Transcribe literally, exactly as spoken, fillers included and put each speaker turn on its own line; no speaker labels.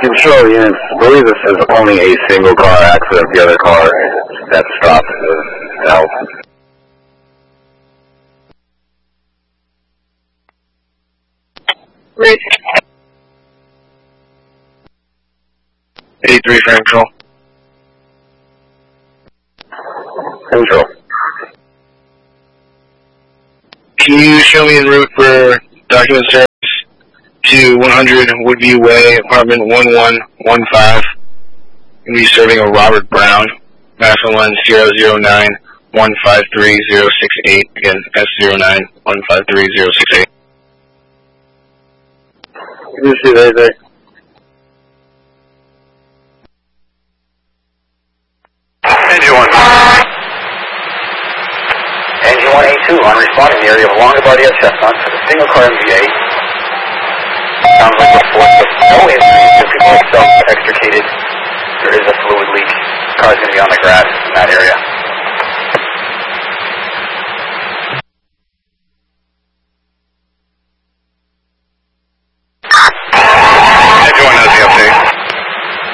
Control units, I believe this is only a single car accident. The other car that stopped is out.
Great.
eighty-three for control.
Control.
Can you show me en route for document service to one hundred Woodview Way, apartment one one one five? Going to be serving a Robert Brown, national lens zero zero nine one five three zero six eight, again, S zero nine one five three zero six eight.
Can you see that there?
Engine one. Engine one A two on responding in the area of Longobardia Chestnut for the single car M V A. Sounds like report with no injuries, just people self-extricated. There is a fluid leak. Car's going to be on the grass in that area.